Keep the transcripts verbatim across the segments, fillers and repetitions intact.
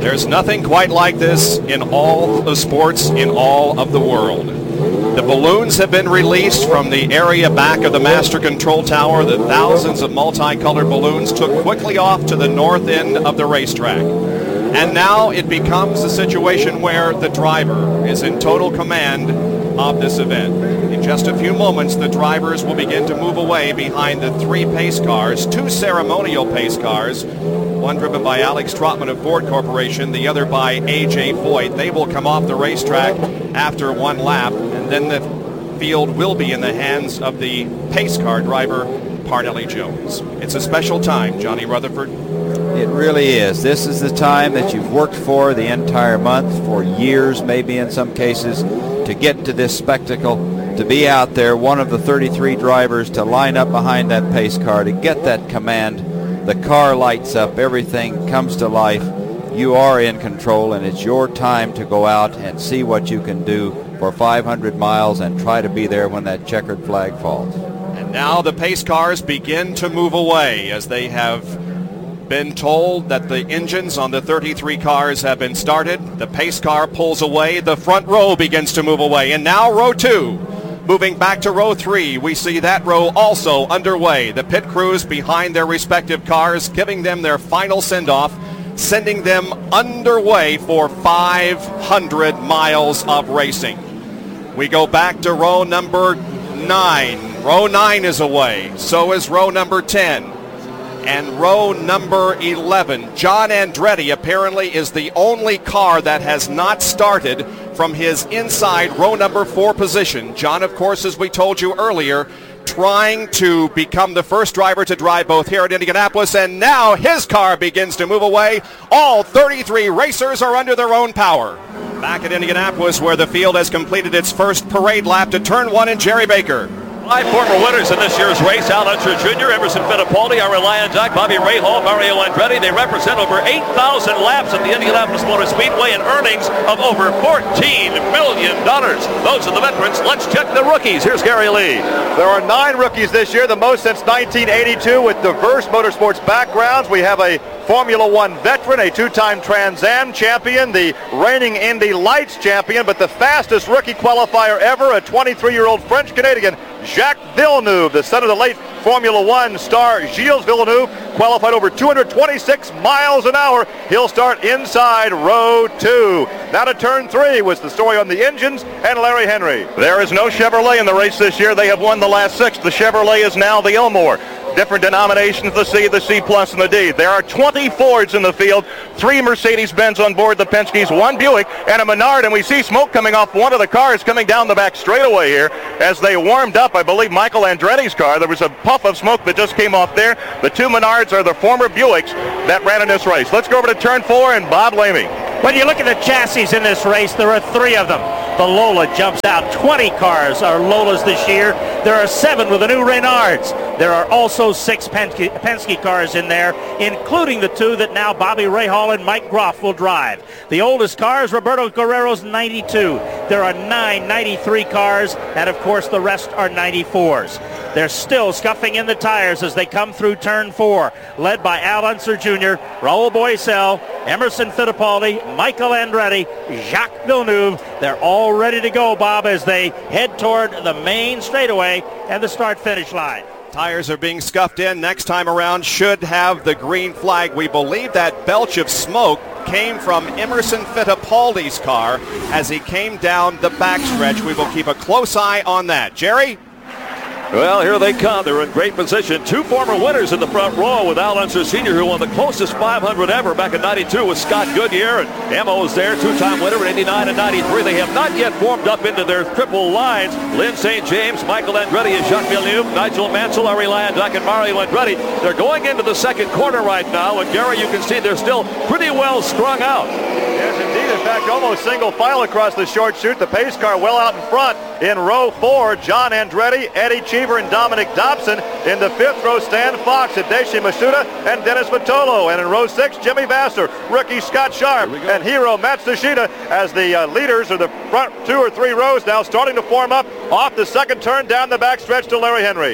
There's nothing quite like this in all the sports in all of the world. The balloons have been released from the area back of the master control tower. The thousands of multicolored balloons took quickly off to the north end of the racetrack. And now it becomes a situation where the driver is in total command of this event. In just a few moments, the drivers will begin to move away behind the three pace cars, two ceremonial pace cars, one driven by Alex Trotman of Ford Corporation, the other by A J Foyt. They will come off the racetrack after one lap, and then the field will be in the hands of the pace car driver, Parnelli Jones. It's a special time, Johnny Rutherford. It really is. This is the time that you've worked for the entire month, for years maybe in some cases, to get to this spectacle, to be out there, one of the thirty-three drivers, to line up behind that pace car, to get that command. The car lights up, everything comes to life. You are in control, and it's your time to go out and see what you can do for five hundred miles and try to be there when that checkered flag falls. And now the pace cars begin to move away as they have been told that the engines on the thirty-three cars have been started. The pace car pulls away. The front row begins to move away. And now row two. Moving back to row three, we see that row also underway. The pit crews behind their respective cars, giving them their final send-off, sending them underway for five hundred miles of racing. We go back to row number nine. Row nine is away. So is row number ten. And row number eleven. John Andretti apparently is the only car that has not started from his inside row number four position. John, of course, as we told you earlier, trying to become the first driver to drive both here at Indianapolis, and now his car begins to move away. All thirty-three racers are under their own power. Back at Indianapolis, where the field has completed its first parade lap to turn one, and Jerry Baker. Five former winners in this year's race: Al Unser Junior, Emerson Fittipaldi, Ari Luyendyk, Bobby Rahal, Mario Andretti. They represent over eight thousand laps at the Indianapolis Motor Speedway and earnings of over fourteen million dollars. Those are the veterans. Let's check the rookies. Here's Gary Lee. There are nine rookies this year, the most since nineteen eighty-two, with diverse motorsports backgrounds. We have a Formula One veteran, a two-time Trans Am champion, the reigning Indy Lights champion, but the fastest rookie qualifier ever, a twenty-three-year-old French-Canadian, Jacques Villeneuve, the son of the late Formula One star Gilles Villeneuve, qualified over two hundred twenty-six miles an hour. He'll start inside row two. Now to turn three was the story on the engines and Larry Henry. There is no Chevrolet in the race this year. They have won the last six. The Chevrolet is now the Elmore. Different denominations, the C, the C plus, and the D. There are twenty Fords in the field, three Mercedes-Benz on board the Penske's, one Buick, and a Menard, and we see smoke coming off one of the cars coming down the back straightaway here as they warmed up, I believe, Michael Andretti's car. There was a puff of smoke that just came off there. The two Menards are the former Buicks that ran in this race. Let's go over to turn four and Bob Lamey. When you look at the chassis in this race, there are three of them. The Lola jumps out. twenty cars are Lolas this year. There are seven with the new Reynards. There are also six Penske, Penske cars in there, including the two that now Bobby Rahal and Mike Groff will drive. The oldest car is Roberto Guerrero's ninety-two. There are nine ninety-three cars, and of course the rest are ninety-fours. They're still scuffing in the tires as they come through turn four, led by Al Unser Junior, Raul Boesel, Emerson Fittipaldi, Michael Andretti, Jacques Villeneuve. They're all ready to go, Bob, as they head toward the main straightaway and the start-finish line. Tires are being scuffed in. Next time around should have the green flag. We believe that belch of smoke came from Emerson Fittipaldi's car as he came down the backstretch. We will keep a close eye on that. Jerry? Well, here they come. They're in great position. Two former winners in the front row with Al Unser Senior, who won the closest five hundred ever back in ninety-two with Scott Goodyear. And Emmo is there, two-time winner in eighty-nine and ninety-three. They have not yet warmed up into their triple lines. Lynn Saint James, Michael Andretti, and Jacques Villeneuve, Nigel Mansell, Ari Luyendyk, and Mario Andretti. They're going into the second quarter right now. And, Gary, you can see they're still pretty well strung out. Yes, indeed. In fact, almost single file across the short chute. The pace car well out in front. In row four, John Andretti, Eddie Cheever, and Dominic Dobson. In the fifth row, Stan Fox, Hideshi Masuda, and Dennis Vitolo. And in row six, Jimmy Vasser, rookie Scott Sharp, and hero Matsushita as the uh, leaders of the front two or three rows now starting to form up off the second turn down the backstretch to Larry Henry.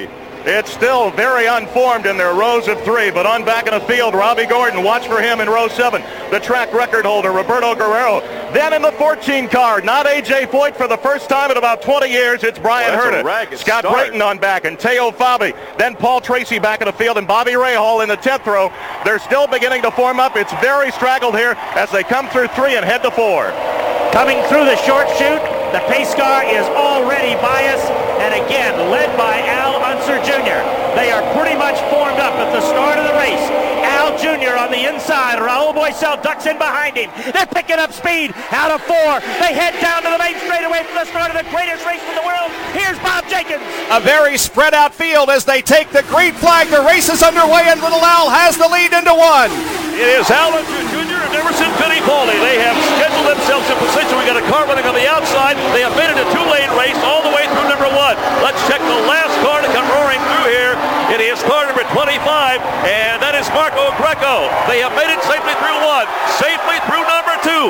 It's still very unformed in their rows of three, but on back in the field, Robbie Gordon. Watch for him in row seven. The track record holder, Roberto Guerrero. Then in the fourteen car, not A J Foyt for the first time in about twenty years, it's Brian well, Herta. Scott start. Brayton on back, and Teo Fabi. Then Paul Tracy back in the field, and Bobby Rahal in the tenth row. They're still beginning to form up. It's very straggled here as they come through three and head to four. Coming through the short chute, the pace car is already biased, and again, led by Al Unser Junior They are pretty much formed up at the start of the race. Al Junior on the inside. Raul Boesel ducks in behind him. They're picking up speed out of four. They head down to the main straightaway from the start of the greatest race in the world. Here's Bob Jenkins. A very spread out field as they take the green flag. The race is underway, and Little Al has the lead into one. It is Al Unser Junior and Emerson Fittipaldi. They have scheduled themselves in position. We got a car running on the outside. They have made it a two-lane race all the way through number one. Let's check the last car to come roaring through here. It is car number twenty-five, and that is Marco Greco. They have made it safely through one, safely through number two.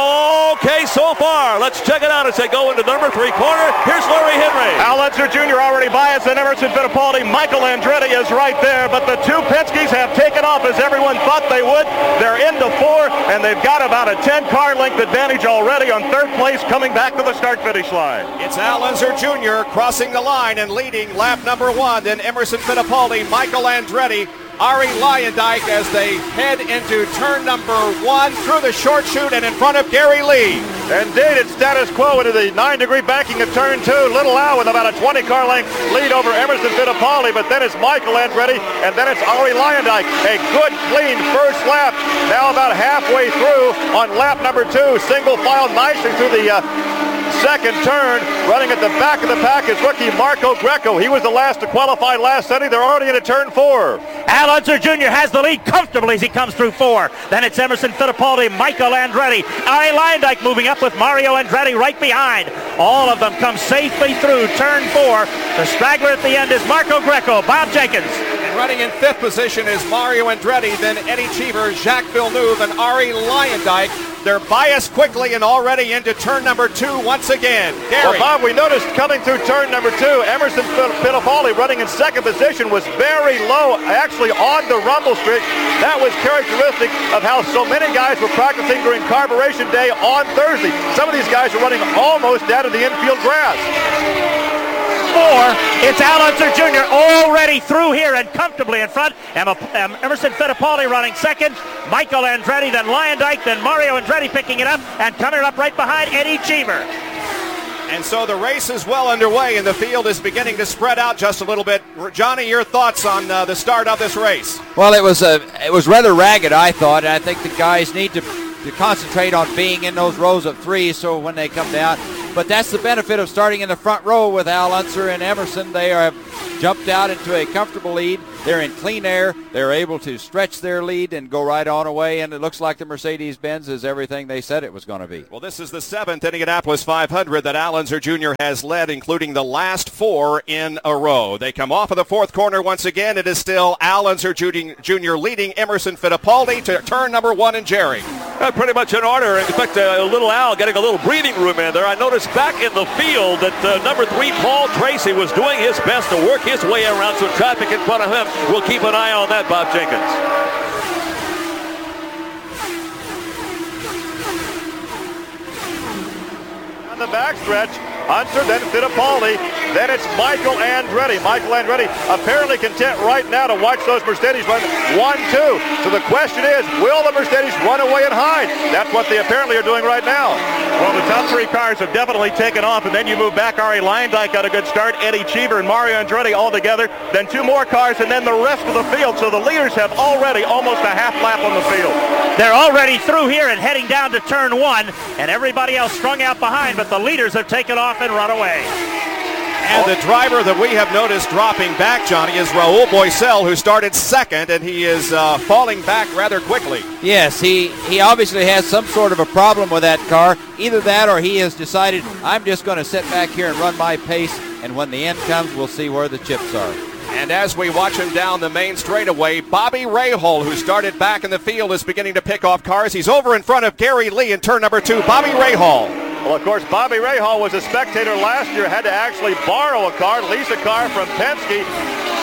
Okay, so far. Let's check it out as they go into number three corner. Here's Larry Henry. Al Unser Junior already biased, and Emerson Fittipaldi. Michael Andretti is right there, but the two Penske's have taken off as everyone thought they would. They're into four, and they've got about a ten-car length advantage already on third place coming back to the start-finish line. It's Al Unser Junior crossing the line and leading lap number one. Then Emerson Fittipaldi, Michael Andretti, Ari Luyendyk as they head into turn number one through the short chute and in front of Gary Lee. Indeed, it's status quo into the nine-degree banking of turn two. Little Al with about a twenty-car length lead over Emerson Fittipaldi, but then it's Michael Andretti, and then it's Ari Luyendyk. A good, clean first lap. Now about halfway through on lap number two. Single file nicely through the uh, second turn. Running at the back of the pack is rookie Marco Greco. He was the last to qualify last Sunday. They're already into turn four. Al Unser Junior has the lead comfortably as he comes through four. Then it's Emerson Fittipaldi, Michael Andretti, Ari Luyendyk moving up with Mario Andretti right behind. All of them come safely through turn four. The straggler at the end is Marco Greco. Bob Jenkins. And running in fifth position is Mario Andretti, then Eddie Cheever, Jacques Villeneuve, and Ari Luyendyk. They're biased quickly and already into turn number two once again. Gary. Well, Bob, we noticed coming through turn number two, Emerson Fittipaldi running in second position was very low, actually on the rumble strip. That was characteristic of how so many guys were practicing during carburation day on Thursday. Some of these guys are running almost down to the infield grass. Four, it's Al Unser Junior already through here and comfortably in front. Emma, um, Emerson Fittipaldi running second. Michael Andretti, then Luyendyk, then Mario Andretti picking it up, and coming up right behind Eddie Cheever. And so the race is well underway, and the field is beginning to spread out just a little bit. Johnny, your thoughts on uh, the start of this race? Well, it was a, it was rather ragged, I thought, and I think the guys need to, to concentrate on being in those rows of three so when they come down. But that's the benefit of starting in the front row with Al Unser and Emerson. They have jumped out into a comfortable lead. They're in clean air. They're able to stretch their lead and go right on away, and it looks like the Mercedes-Benz is everything they said it was going to be. Well, this is the seventh Indianapolis five hundred that Al Unser Junior has led, including the last four in a row. They come off of the fourth corner once again. It is still Al Unser Junior leading Emerson Fittipaldi to turn number one and Jerry. Uh, pretty much in order. In fact, uh, little Al getting a little breathing room in there. I noticed back in the field that uh, number three, Paul Tracy, was doing his best to work his way around some traffic in front of him. We'll keep an eye on that, Bob Jenkins. On the backstretch, Unser, then Fittipaldi, then it's Michael Andretti. Michael Andretti apparently content right now to watch those Mercedes run one two. So the question is, will the Mercedes run away and hide? That's what they apparently are doing right now. Well, the top three cars have definitely taken off, and then you move back. Ari Luyendyk got a good start, Eddie Cheever and Mario Andretti all together, then two more cars, and then the rest of the field. So the leaders have already almost a half lap on the field. They're already through here and heading down to turn one, and everybody else strung out behind, but the leaders have taken off and run away. And the driver that we have noticed dropping back, Johnny, is Raul Boesel, who started second, and he is uh, falling back rather quickly. Yes, he, he obviously has some sort of a problem with that car. Either that or he has decided, I'm just going to sit back here and run my pace, and when the end comes, we'll see where the chips are. And as we watch him down the main straightaway, Bobby Rahal, who started back in the field, is beginning to pick off cars. He's over in front of Gary Lee in turn number two. Bobby Rahal. Well, of course, Bobby Rahal was a spectator last year, had to actually borrow a car, lease a car from Penske,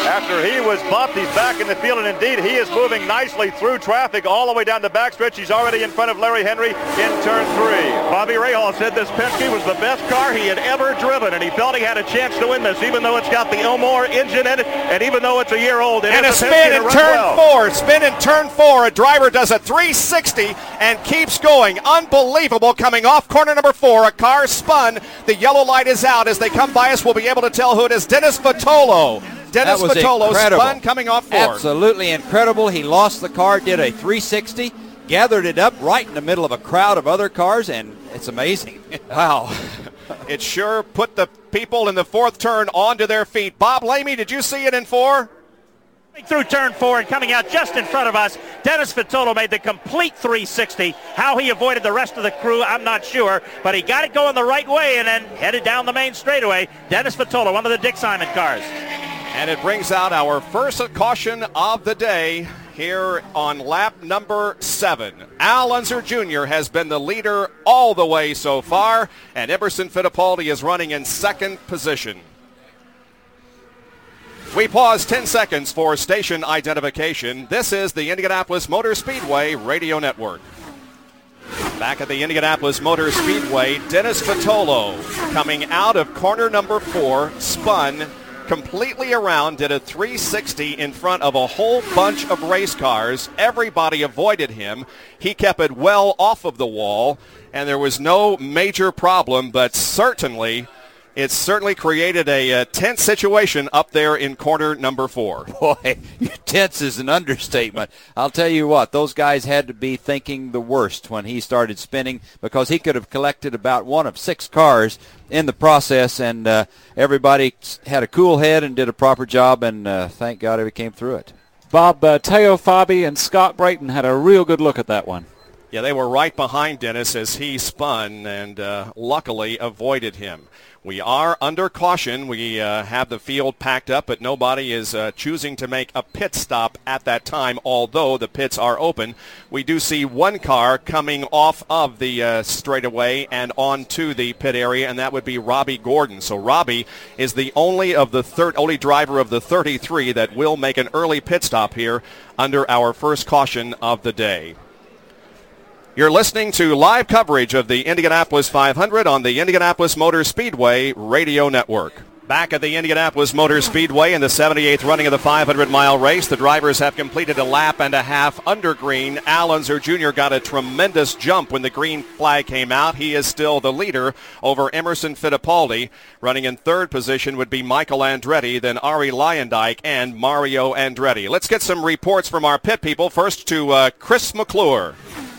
After he was bumped, he's back in the field, and indeed he is moving nicely through traffic all the way down the backstretch. He's already in front of Larry Henry in turn three. Bobby Rahal said this Penske was the best car he had ever driven, and he felt he had a chance to win this, even though it's got the Elmore engine in it, and even though it's a year old. It and a is spin in turn well. four. Spin in turn four. A driver does a three sixty and keeps going. Unbelievable coming off corner number four. A car spun. The yellow light is out. As they come by us, we'll be able to tell who it is. Dennis Vitolo. Dennis Vitolo spun coming off four. Absolutely incredible. He lost the car, did a three sixty, gathered it up right in the middle of a crowd of other cars, and it's amazing. Wow. It sure put the people in the fourth turn onto their feet. Bob Lamey, did you see it in four? Through turn four and coming out just in front of us, Dennis Vitolo made the complete three sixty. How he avoided the rest of the crew, I'm not sure, but he got it going the right way and then headed down the main straightaway. Dennis Vitolo, one of the Dick Simon cars. And it brings out our first caution of the day here on lap number seven. Al Unser Junior has been the leader all the way so far, and Emerson Fittipaldi is running in second position. We pause ten seconds for station identification. This is the Indianapolis Motor Speedway Radio Network. Back at the Indianapolis Motor Speedway, Dennis Vitolo coming out of corner number four, spun completely around, did a three sixty in front of a whole bunch of race cars. Everybody avoided him. He kept it well off of the wall, and there was no major problem, but certainly it certainly created a, a tense situation up there in corner number four. Boy, tense is an understatement. I'll tell you what, those guys had to be thinking the worst when he started spinning, because he could have collected about one of six cars in the process, and uh, everybody had a cool head and did a proper job, and uh, thank God he came through it. Bob, uh, Teo Fabi and Scott Brayton had a real good look at that one. Yeah, they were right behind Dennis as he spun and uh, luckily avoided him. We are under caution. We uh, have the field packed up, but nobody is uh, choosing to make a pit stop at that time, although the pits are open. We do see one car coming off of the uh, straightaway and onto the pit area, and that would be Robbie Gordon. So Robbie is the only of the third, only driver of the thirty-three that will make an early pit stop here under our first caution of the day. You're listening to live coverage of the Indianapolis five hundred on the Indianapolis Motor Speedway Radio Network. Back at the Indianapolis Motor Speedway in the seventy-eighth running of the five hundred mile race, the drivers have completed a lap and a half under green. Al Unser Junior got a tremendous jump when the green flag came out. He is still the leader over Emerson Fittipaldi. Running in third position would be Michael Andretti, then Ari Leyendyk and Mario Andretti. Let's get some reports from our pit people. First to uh, Chris McClure.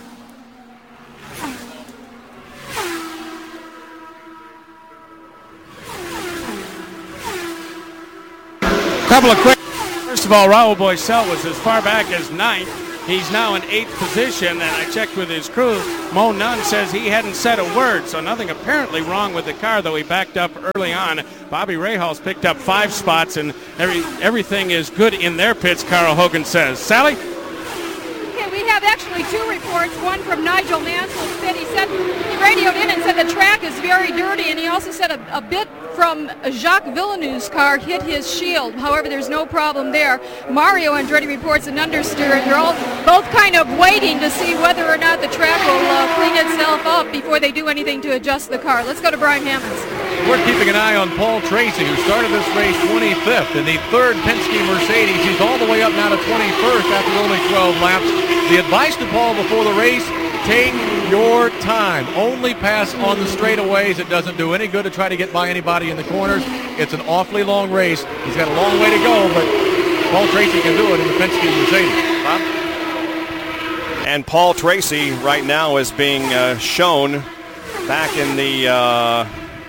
Couple of quick. First of all, Raul Boesel was as far back as ninth. He's now in eighth position, and I checked with his crew. Mo Nunn says he hadn't said a word, so nothing apparently wrong with the car, though he backed up early on. Bobby Rahal's picked up five spots, and every, everything is good in their pits, Carl Hogan says. Sally? Okay, we have actually two reports, one from Nigel Mansell's pit. He said, he radioed in and said the track is very dirty, and he also said a, a bit from Jacques Villeneuve's car hit his shield. However, there's no problem there. Mario Andretti reports an understeer, and they're all both kind of waiting to see whether or not the track will uh, clean itself up before they do anything to adjust the car. Let's go to Brian Hammonds. We're keeping an eye on Paul Tracy, who started this race twenty-fifth in the third Penske Mercedes. He's all the way up now to twenty-first after only twelve laps. The advice to Paul before the race, take your time. Only pass on the straightaways. It doesn't do any good to try to get by anybody in the corners. It's an awfully long race. He's got a long way to go, but Paul Tracy can do it in the Penske Mercedes. Bob? And Paul Tracy right now is being uh, shown back in the uh,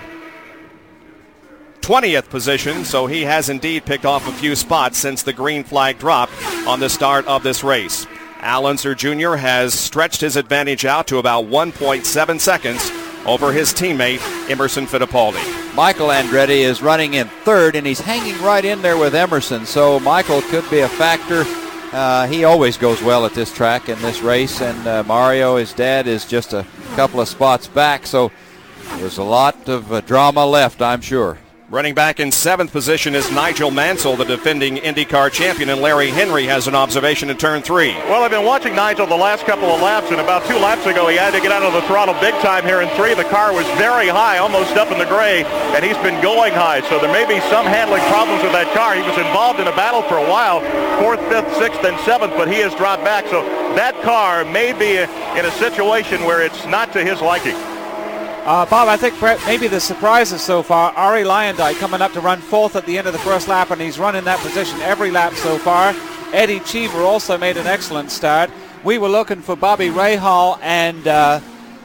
twentieth position, so he has indeed picked off a few spots since the green flag dropped on the start of this race. Al Unser Junior has stretched his advantage out to about one point seven seconds over his teammate Emerson Fittipaldi. Michael Andretti is running in third, and he's hanging right in there with Emerson, so Michael could be a factor. Uh, he always goes well at this track in this race, and uh, Mario, his dad, is just a couple of spots back, so there's a lot of uh, drama left, I'm sure. Running back in seventh position is Nigel Mansell, the defending IndyCar champion, and Larry Henry has an observation in turn three. Well, I've been watching Nigel the last couple of laps, and about two laps ago he had to get out of the throttle big time here in three. The car was very high, almost up in the gray, and he's been going high, so there may be some handling problems with that car. He was involved in a battle for a while, fourth, fifth, sixth, and seventh, but he has dropped back, so that car may be in a situation where it's not to his liking. Uh, Bob, I think maybe the surprises so far, Ari Lyondike coming up to run fourth at the end of the first lap, and he's run in that position every lap so far. Eddie Cheever also made an excellent start. We were looking for Bobby Rahal and uh,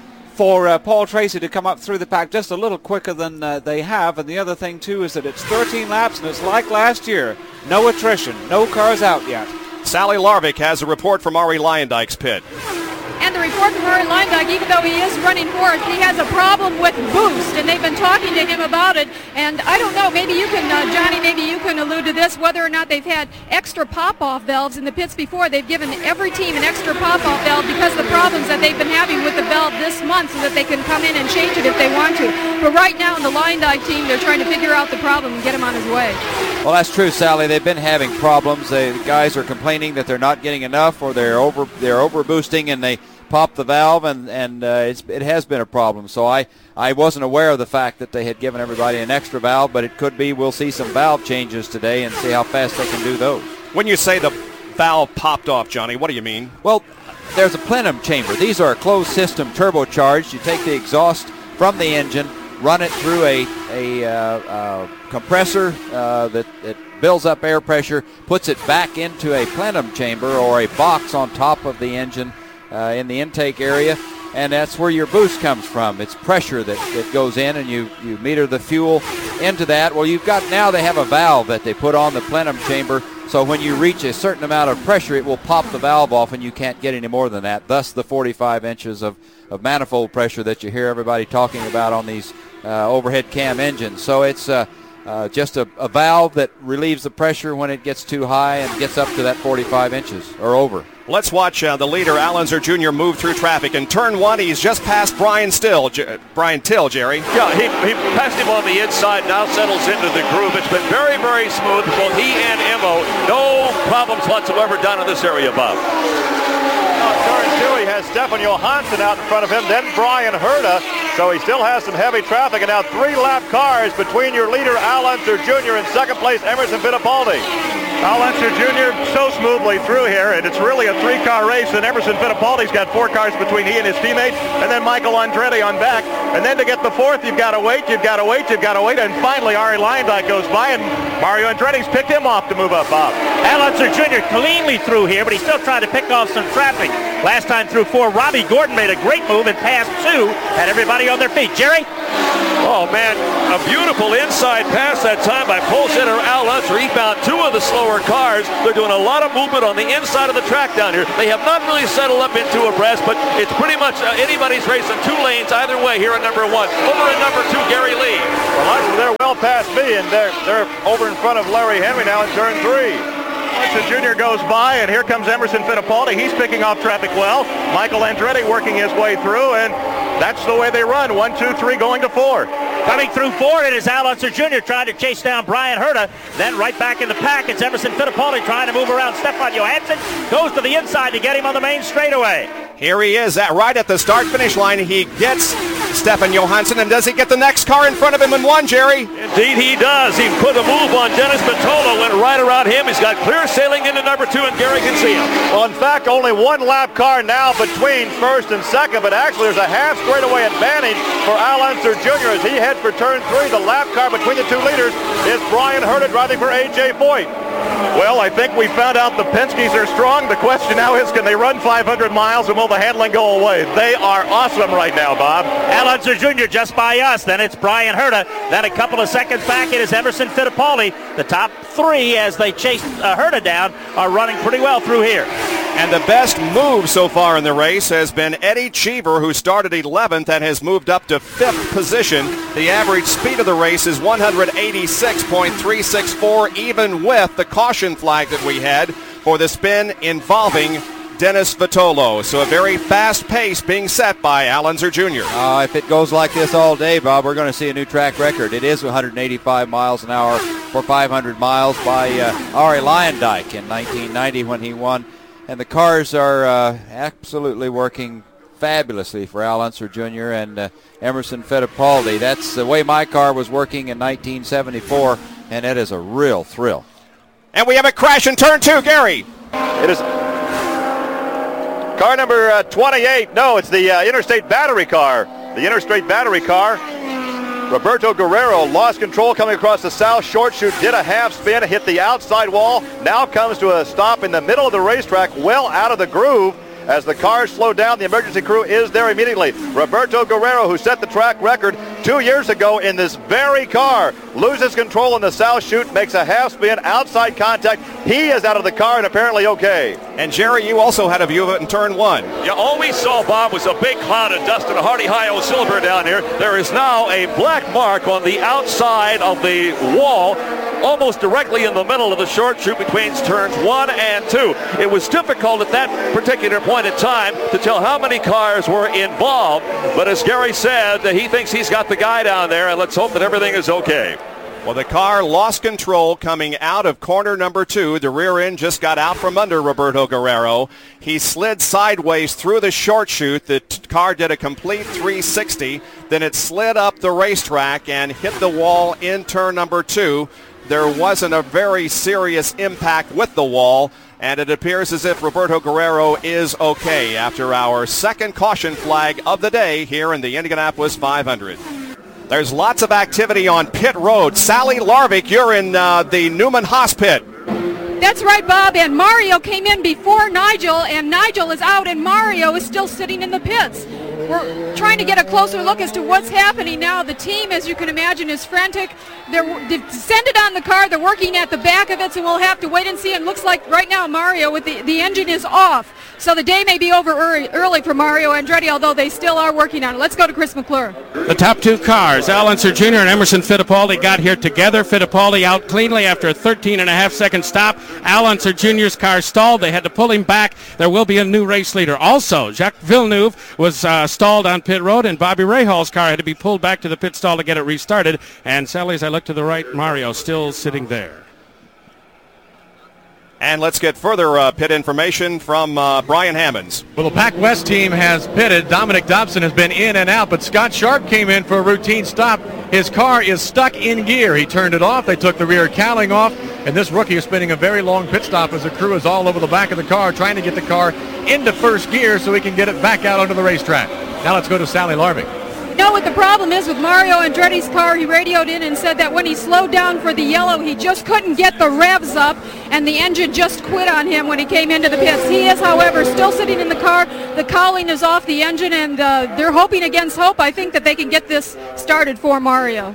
for uh, Paul Tracy to come up through the pack just a little quicker than uh, they have. And the other thing, too, is that it's thirteen laps, and it's like last year. No attrition, no cars out yet. Sally Larvik has a report from Ari Lyondike's pit. And the report from Ari Lyondike, even though he is running fourth, he has a problem with boost, and they've been talking to him about it. And I don't know, maybe you can, uh, Johnny, maybe you can allude to this, whether or not they've had extra pop-off valves in the pits before. They've given every team an extra pop-off valve because of the problems that they've been having with the valve this month, so that they can come in and change it if they want to. But right now in the Lyondike team, they're trying to figure out the problem and get him on his way. Well, that's true, Sally. They've been having problems. They, the guys are complaining that they're not getting enough, or they're over they're over boosting, and they pop the valve, and, and uh, it's, it has been a problem. So I, I wasn't aware of the fact that they had given everybody an extra valve, but it could be we'll see some valve changes today and see how fast they can do those. When you say the valve popped off, Johnny, what do you mean? Well, there's a plenum chamber. These are a closed system turbocharged. You take the exhaust from the engine, run it through a, a uh, uh, compressor uh, that, that builds up air pressure, puts it back into a plenum chamber or a box on top of the engine uh, in the intake area, and that's where your boost comes from. It's pressure that, that goes in, and you, you meter the fuel into that. Well, you've got, now they have a valve that they put on the plenum chamber, so when you reach a certain amount of pressure, it will pop the valve off, and you can't get any more than that. Thus the forty-five inches of, of manifold pressure that you hear everybody talking about on these uh, overhead cam engines. So it's uh, uh, just a, a valve that relieves the pressure when it gets too high and gets up to that forty-five inches or over. Let's watch uh, the leader, Al Unser Junior, move through traffic. In turn one, he's just past Brian Still, J- Brian Till, Jerry. Yeah, he, he passed him on the inside, now settles into the groove. It's been very, very smooth. Both he and Emo, no problems whatsoever down in this area, Bob. Uh, turn two, he has Stefan Johansson out in front of him, then Brian Herta. So he still has some heavy traffic, and now three lap cars between your leader, Al Unser Junior, and second place, Emerson Fittipaldi. Al Unser Junior so smoothly through here, and it's really a three-car race, and Emerson Fittipaldi's got four cars between he and his teammates, and then Michael Andretti on back. And then to get the fourth, you've got to wait, you've got to wait, you've got to wait, and finally Ari Lyondike goes by, and Mario Andretti's picked him off to move up, Bob. Al Unser Junior cleanly through here, but he's still trying to pick off some traffic. Last time through four, Robbie Gordon made a great move and passed two, had everybody on their feet. Jerry? Oh, man, a beautiful inside pass that time by pole sitter Al Unser. He found two of the slower cars. They're doing a lot of movement on the inside of the track down here. They have not really settled up into a breast, but it's pretty much uh, anybody's race in two lanes either way here at number one. Over at number two, Gary Lee. Well, actually, they're well past me, and they're, they're over in front of Larry Henry now in turn three. Unser Junior goes by, and here comes Emerson Fittipaldi. He's picking off traffic well. Michael Andretti working his way through, and that's the way they run. One, two, three, going to four. Coming through four, it is Al Unser Junior trying to chase down Brian Herta. Then right back in the pack, it's Emerson Fittipaldi trying to move around Stefan Johansson. Goes to the inside to get him on the main straightaway. Here he is, at, right at the start-finish line. He gets Stefan Johansson, and does he get the next car in front of him in one, Jerry? Indeed he does. He put a move on Dennis Batolo, went right around him. He's got clear sailing into number two, and Gary can see him. Well, in fact, only one lap car now between first and second, but actually there's a half straightaway advantage for Al Unser Junior as he heads for turn three. The lap car between the two leaders is Brian Herta driving for A J Foyt. Well, I think we found out the Penske's are strong. The question now is, can they run five hundred miles, and will the handling go away? They are awesome right now, Bob. Al Unser Junior just by us. Then it's Brian Herta. Then a couple of seconds back, it is Emerson Fittipaldi. The top three, as they chase uh, Herta down, are running pretty well through here. And the best move so far in the race has been Eddie Cheever, who started eleventh and has moved up to fifth position. The average speed of the race is one eighty-six point three six four, even with the caution flag that we had for the spin involving Dennis Vitolo. So a very fast pace being set by Al Unser Junior Uh, if it goes like this all day, Bob, we're going to see a new track record. It is one hundred eighty-five miles an hour for five hundred miles by uh, Arie Luyendyk in nineteen ninety when he won. And the cars are uh, absolutely working fabulously for Al Unser Junior and uh, Emerson Fittipaldi. That's the way my car was working in nineteen seventy-four, and it is a real thrill. And we have a crash in turn two, Gary. It is car number uh, twenty-eight. No, it's the uh, Interstate Battery car. The Interstate Battery car. Roberto Guerrero lost control coming across the south short chute, did a half spin, hit the outside wall, now comes to a stop in the middle of the racetrack, well out of the groove. As the cars slow down, the emergency crew is there immediately. Roberto Guerrero, who set the track record two years ago in this very car, loses control in the south chute, makes a half spin, outside contact. He is out of the car and apparently okay. And Jerry, you also had a view of it in turn one. Yeah, all we saw, Bob, was a big cloud of dust and a Hardy High-O silver down here. There is now a black mark on the outside of the wall, almost directly in the middle of the short chute between turns one and two. It was difficult at that particular point in time to tell how many cars were involved, but as Gary said, he thinks he's got the guy down there, and let's hope that everything is okay. Well, the car lost control coming out of corner number two. The rear end just got out from under Roberto Guerrero. He slid sideways through the short chute. The t- car did a complete three sixty. Then it slid up the racetrack and hit the wall in turn number two. There wasn't a very serious impact with the wall, and it appears as if Roberto Guerrero is okay after our second caution flag of the day here in the Indianapolis five hundred. There's lots of activity on pit road. Sally Larvik, you're in uh, the Newman Haas pit. That's right, Bob, and Mario came in before Nigel, and Nigel is out, and Mario is still sitting in the pits. We're trying to get a closer look as to what's happening now. The team, as you can imagine, is frantic. They're descended on the car. They're working at the back of it, so we'll have to wait and see. It looks like right now Mario, with the, the engine is off. So the day may be over early, early for Mario Andretti, although they still are working on it. Let's go to Chris McClure. The top two cars, Al Unser Junior and Emerson Fittipaldi, got here together. Fittipaldi out cleanly after a thirteen and a half second stop. Al Unser Junior's car stalled. They had to pull him back. There will be a new race leader. Also, Jacques Villeneuve was uh, stalled on pit road, and Bobby Rahal's car had to be pulled back to the pit stall to get it restarted. And sadly, as I look to the right, Mario still sitting there. And let's get further uh, pit information from uh, Brian Hammonds. Well, the Pac West team has pitted. Dominic Dobson has been in and out, but Scott Sharp came in for a routine stop. His car is stuck in gear. He turned it off. They took the rear cowling off, and this rookie is spending a very long pit stop as the crew is all over the back of the car trying to get the car into first gear so he can get it back out onto the racetrack. Now let's go to Sally Larvik. You know what the problem is with Mario Andretti's car? He radioed in and said that when he slowed down for the yellow, he just couldn't get the revs up, and the engine just quit on him when he came into the pits. He is, however, still sitting in the car. The cowling is off the engine, and uh, they're hoping against hope, I think, that they can get this started for Mario.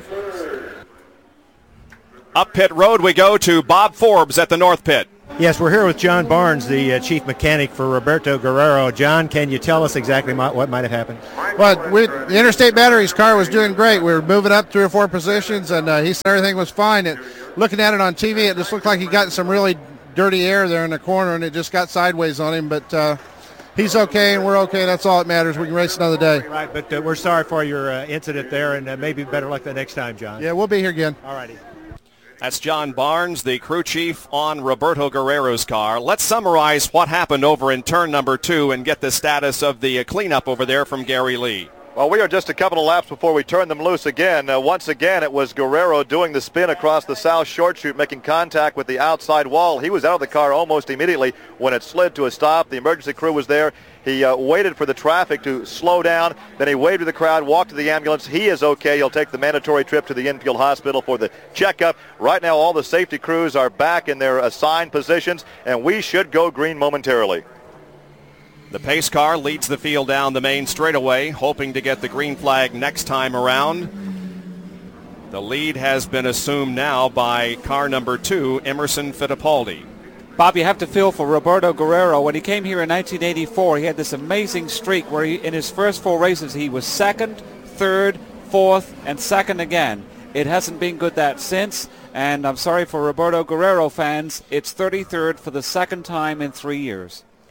Up pit road we go to Bob Forbes at the North Pit. Yes, we're here with John Barnes, the uh, chief mechanic for Roberto Guerrero. John, can you tell us exactly my, what might have happened? Well, we, the Interstate Batteries car was doing great. We were moving up three or four positions, and uh, he said everything was fine. It, looking at it on T V, it just looked like he got some really dirty air there in the corner, and it just got sideways on him. But uh, he's okay, and we're okay. That's all that matters. We can race another day. Right, but uh, we're sorry for your uh, incident there, and uh, maybe better luck the next time, John. Yeah, we'll be here again. All righty. That's John Barnes, the crew chief on Roberto Guerrero's car. Let's summarize what happened over in turn number two and get the status of the cleanup over there from Gary Lee. Well, we are just a couple of laps before we turn them loose again. Uh, once again, it was Guerrero doing the spin across the south short chute, making contact with the outside wall. He was out of the car almost immediately when it slid to a stop. The emergency crew was there. He uh, waited for the traffic to slow down. Then he waved to the crowd, walked to the ambulance. He is okay. He'll take the mandatory trip to the infield hospital for the checkup. Right now, all the safety crews are back in their assigned positions, and we should go green momentarily. The pace car leads the field down the main straightaway, hoping to get the green flag next time around. The lead has been assumed now by car number two, Emerson Fittipaldi. Bob, you have to feel for Roberto Guerrero. When he came here in nineteen eighty-four, he had this amazing streak where he, in his first four races, he was second, third, fourth, and second again. It hasn't been good that since, and I'm sorry for Roberto Guerrero fans, it's thirty-third for the second time in three years.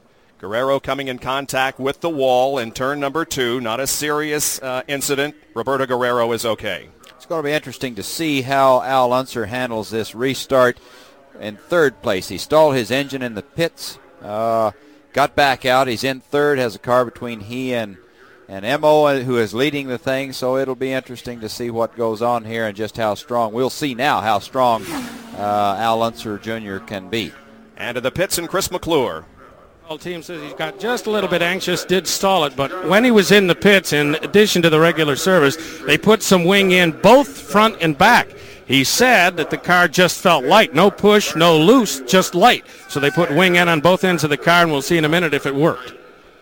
Guerrero coming in contact with the wall in turn number two. Not a serious uh, incident. Roberto Guerrero is okay. It's going to be interesting to see how Al Unser handles this restart in third place. He stalled his engine in the pits, uh, got back out. He's in third, has a car between he and, and M O, who is leading the thing, so it'll be interesting to see what goes on here and just how strong. We'll see now how strong uh, Al Unser Junior can be. And to the pits and Chris McClure. The team says he's got just a little bit anxious, did stall it, but when he was in the pits, in addition to the regular service, they put some wing in both front and back. He said that the car just felt light. No push, no loose, just light. So they put wing in on both ends of the car, and we'll see in a minute if it worked.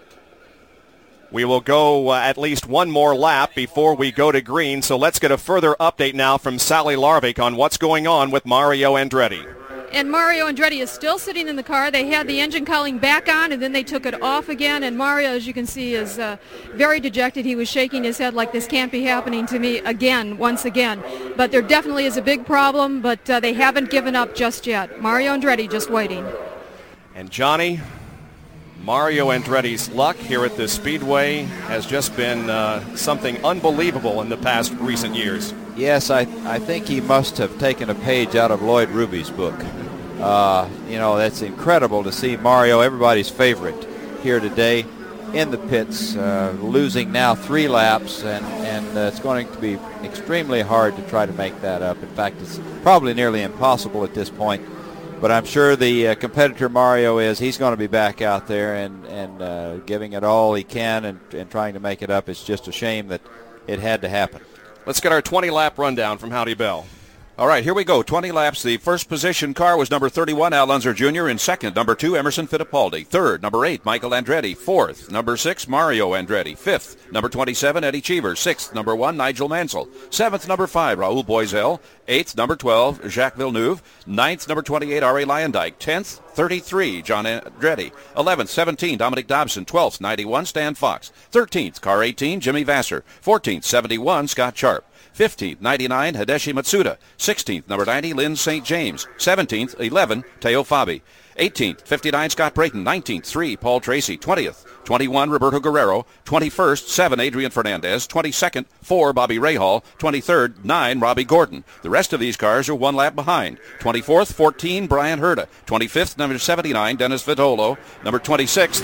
We will go uh, at least one more lap before we go to green, so let's get a further update now from Sally Larvik on what's going on with Mario Andretti. And Mario Andretti is still sitting in the car. They had the engine cowling back on, and then they took it off again. And Mario, as you can see, is uh, very dejected. He was shaking his head like this can't be happening to me again, once again. But there definitely is a big problem, but uh, they haven't given up just yet. Mario Andretti just waiting. And Johnny, Mario Andretti's luck here at the Speedway has just been uh, something unbelievable in the past recent years. Yes, I, I think he must have taken a page out of Lloyd Ruby's book. Uh, you know, that's incredible to see Mario, everybody's favorite, here today in the pits, uh, losing now three laps, and, and uh, it's going to be extremely hard to try to make that up. In fact, it's probably nearly impossible at this point. But I'm sure the uh, competitor Mario is, he's going to be back out there and, and uh, giving it all he can and, and trying to make it up. It's just a shame that it had to happen. Let's get our twenty-lap rundown from Howdy Bell. All right, here we go. twenty laps. The first position car was number thirty-one, Al Unser Junior In second, number two, Emerson Fittipaldi. Third, number eight, Michael Andretti. Fourth, number six, Mario Andretti. Fifth, number twenty-seven, Eddie Cheever. Sixth, number one, Nigel Mansell. Seventh, number five, Raoul Boisel. Eighth, number twelve, Jacques Villeneuve. Ninth, number twenty-eight, Arie Luyendyk. Tenth, thirty-three, John Andretti. Eleventh, seventeen, Dominic Dobson. Twelfth, ninety-one, Stan Fox. Thirteenth, car eighteen, Jimmy Vasser. Fourteenth, seventy-one, Scott Sharp. fifteenth, ninety-nine, Hideshi Matsuda. sixteenth, number ninety, Lynn Saint James. seventeenth, eleven, Teo Fabi. eighteenth, fifty-nine, Scott Brayton. nineteenth, three, Paul Tracy. twentieth, twenty-one, Roberto Guerrero. twenty-first, seven, Adrian Fernandez. twenty-second, four, Bobby Rahal. twenty-third, nine, Robbie Gordon. The rest of these cars are one lap behind. twenty-fourth, fourteen, Brian Herta. twenty-fifth, number seventy-nine, Dennis Vitolo. Number twenty-sixth,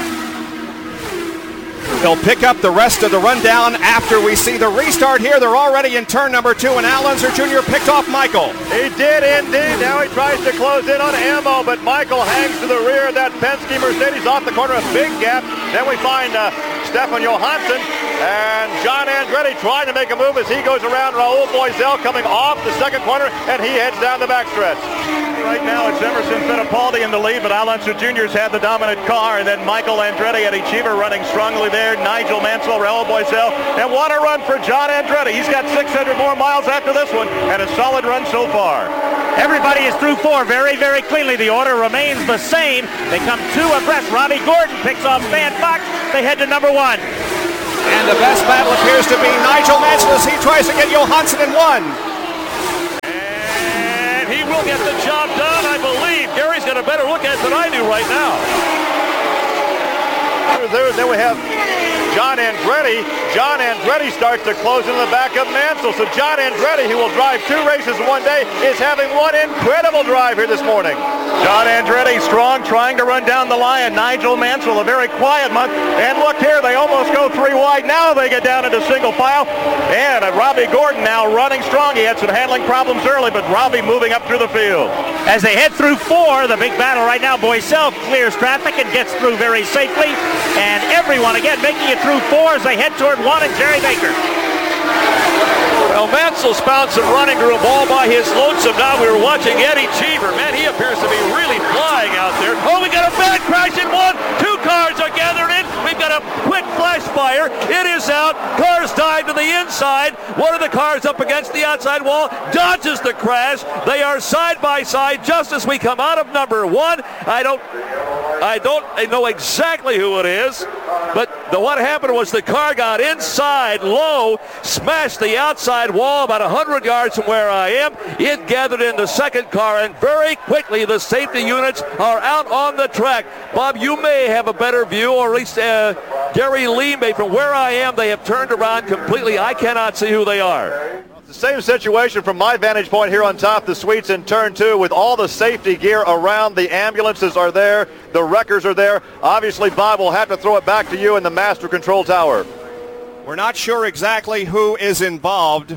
They'll pick up the rest of the rundown after we see the restart here. They're already in turn number two, and Al Unser Junior picked off Michael. He did indeed. Now he tries to close in on M O, but Michael hangs to the rear of that Penske Mercedes off the corner. A big gap. Then we find uh, Stefan Johansson and John Andretti trying to make a move as he goes around Raoul Boisel coming off the second corner, and he heads down the backstretch. Right now it's Emerson Fittipaldi in the lead, but Al Unser Junior's had the dominant car, and then Michael Andretti, Eddie Cheever running strongly there, Nigel Mansell, Raoul Boisel, and what a run for John Andretti. He's got six hundred more miles after this one, and a solid run so far. Everybody is through four very, very cleanly. The order remains the same. They come two abreast. Robbie Gordon picks off Stan Fox. They head to number one. And the best battle appears to be Nigel Mansell as he tries to get Johansson in one. And he will get the job done, I believe. Gary's got a better look at it than I do right now. There, then we have John Andretti. John Andretti starts to close in the back of Mansell. So John Andretti, who will drive two races in one day, is having one incredible drive here this morning. John Andretti strong, trying to run down the line. Nigel Mansell, a very quiet month. And look here, they almost go three wide. Now they get down into single file. And uh, Robbie Gordon now running strong. He had some handling problems early, but Robbie moving up through the field. As they head through four, the big battle right now, Boisel clears traffic and gets through very safely. And everyone, again, making it through four as they head toward one and Jerry Baker. Well, Mansell's found some running room all by his lonesome. Now we were watching Eddie Cheever. Man, he appears to be really flying out there. Oh, we got a bad crash in one. Two cars are gathered in. We've got a quick flash fire. It is out. Cars dive to the inside. One of the cars up against the outside wall dodges the crash. They are side by side just as we come out of number one. I don't... I don't know exactly who it is, but the, what happened was the car got inside low, smashed the outside wall about one hundred yards from where I am. It gathered in the second car, and very quickly the safety units are out on the track. Bob, you may have a better view, or at least uh, Gary Lee may. From where I am, they have turned around completely. I cannot see who they are. The same situation from my vantage point here on top the suites in turn two, with all the safety gear around. The ambulances are there, the wreckers are there. Obviously, Bob, will have to throw it back to you in the master control tower. We're not sure exactly who is involved,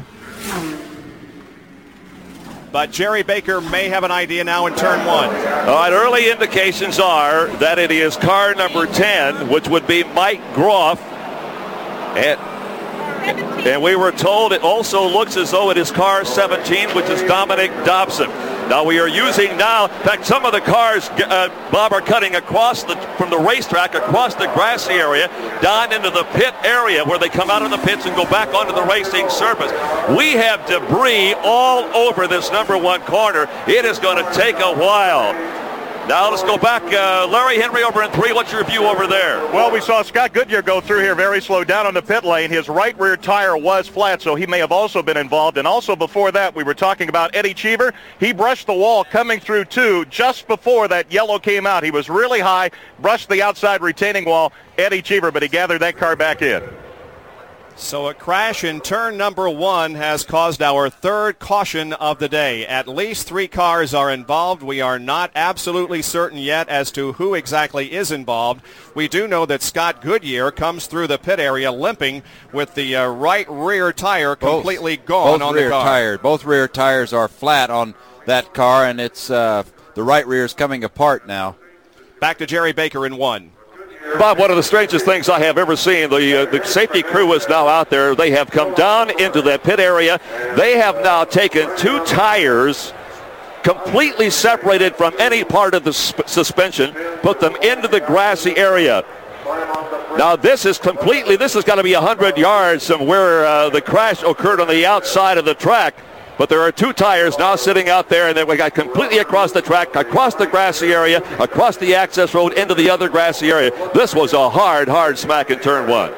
but Jerry Baker may have an idea now in turn one. All right, early indications are that it is car number ten, which would be Mike Groff. And And we were told it also looks as though it is car seventeen, which is Dominic Dobson. Now we are using now, in fact, some of the cars, uh, Bob, are cutting across the, from the racetrack, across the grassy area, down into the pit area where they come out of the pits and go back onto the racing surface. We have debris all over this number one corner. It is going to take a while. Now let's go back. Uh, Larry Henry over in three. What's your view over there? Well, we saw Scott Goodyear go through here very slow down on the pit lane. His right rear tire was flat, so he may have also been involved. And also before that, we were talking about Eddie Cheever. He brushed the wall coming through two just before that yellow came out. He was really high, brushed the outside retaining wall, Eddie Cheever, but he gathered that car back in. So a crash in turn number one has caused our third caution of the day. At least three cars are involved. We are not absolutely certain yet as to who exactly is involved. We do know that Scott Goodyear comes through the pit area limping with the uh, right rear tire completely both, gone both on rear the car. Tires, both rear tires are flat on that car, and it's uh, the right rear is coming apart now. Back to Jerry Baker in one. Bob, one of the strangest things I have ever seen, the, uh, the safety crew is now out there. They have come down into the pit area. They have now taken two tires completely separated from any part of the sp- suspension, put them into the grassy area. Now this is completely, this has got to be one hundred yards from where uh, the crash occurred on the outside of the track. But there are two tires now sitting out there, and then we got completely across the track, across the grassy area, across the access road into the other grassy area. This was a hard, hard smack in turn one.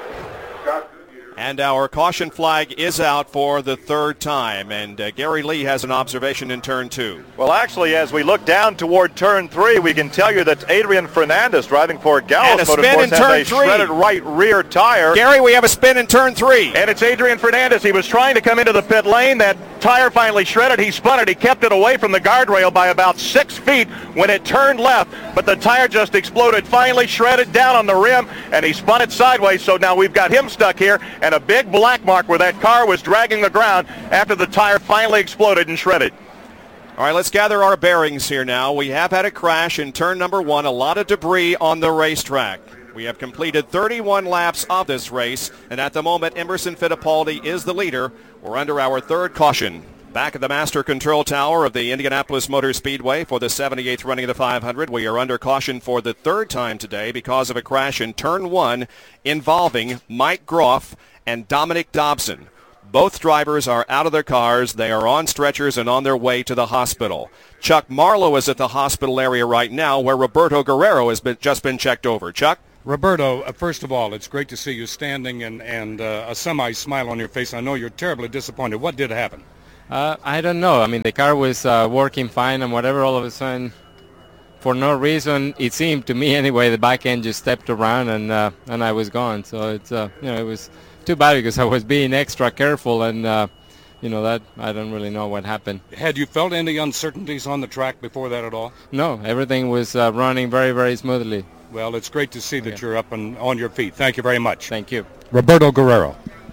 And our caution flag is out for the third time. And uh, Gary Lee has an observation in turn two. Well, actually, as we look down toward turn three, we can tell you that Adrian Fernandez, driving for Gallos Motorsports, has a shredded right rear tire. Gary, we have a spin in turn three. And it's Adrian Fernandez. He was trying to come into the pit lane. That tire finally shredded. He spun it. He kept it away from the guardrail by about six feet when it turned left. But the tire just exploded, finally shredded down on the rim, and he spun it sideways. So now we've got him stuck here, and a big black mark where that car was dragging the ground after the tire finally exploded and shredded. All right, let's gather our bearings here now. We have had a crash in turn number one, a lot of debris on the racetrack. We have completed thirty-one laps of this race, and at the moment, Emerson Fittipaldi is the leader. We're under our third caution. Back at the master control tower of the Indianapolis Motor Speedway for the seventy-eighth running of the five hundred. We are under caution for the third time today because of a crash in turn one involving Mike Groff and Dominic Dobson. Both drivers are out of their cars. They are on stretchers and on their way to the hospital. Chuck Marlowe is at the hospital area right now where Roberto Guerrero has been, just been checked over. Chuck? Roberto, uh, first of all, it's great to see you standing and, and uh, a semi-smile on your face. I know you're terribly disappointed. What did happen? Uh, I don't know. I mean, the car was uh, working fine and whatever, all of a sudden, for no reason, it seemed to me anyway, the back end just stepped around and uh, and I was gone. So it's, uh, you know, it was too bad because I was being extra careful and, uh, you know, that I don't really know what happened. Had you felt any uncertainties on the track before that at all? No, everything was uh, running very, very smoothly. Well, it's great to see that okay. You're up and on your feet. Thank you very much. Thank you. Roberto Guerrero.